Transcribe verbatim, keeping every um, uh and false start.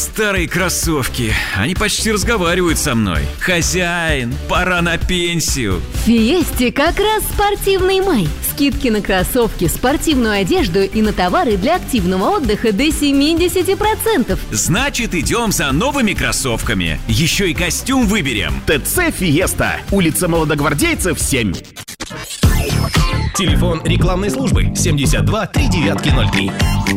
старые кроссовки. Они почти разговаривают со мной. Хозяин, пора на пенсию. В Фиесте как раз спортивный май. Скидки на кроссовки, спортивную одежду и на товары для активного отдыха до семьдесят процентов. Значит, идем за новыми кроссовками. Еще и костюм выберем. ТЦ «Фиеста». Улица Молодогвардейцев, семь. Телефон рекламной службы семьдесят два три девятки ноль три.